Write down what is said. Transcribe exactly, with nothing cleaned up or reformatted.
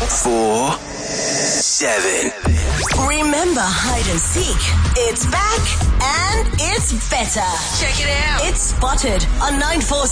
four, seven. Remember hide and seek? It's back and it's better. Check it out. It's Spotted on nine four